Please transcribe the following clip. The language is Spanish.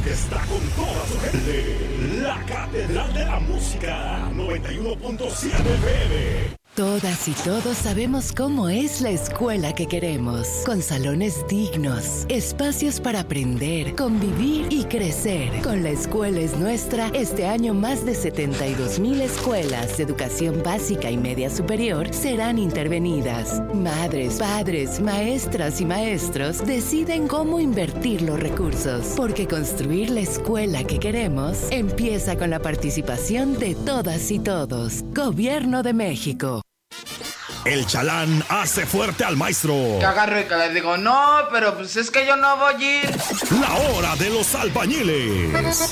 que está con toda su gente. La Catedral de la Música, 91.7 FM. Todas y todos sabemos cómo es la escuela que queremos, con salones dignos, espacios para aprender, convivir y crecer. Con La Escuela es Nuestra, este año más de 72,000 escuelas de educación básica y media superior serán intervenidas. Madres, padres, maestras y maestros deciden cómo invertir los recursos, porque construir la escuela que queremos empieza con la participación de todas y todos. Gobierno de México. El chalán hace fuerte al maestro. Que agarro y que le digo, no, pero pues es que yo no voy a ir. La hora de los albañiles.